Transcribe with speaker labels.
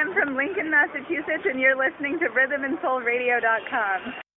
Speaker 1: from Lincoln, Massachusetts, and you're listening to RhythmandSoulRadio.com.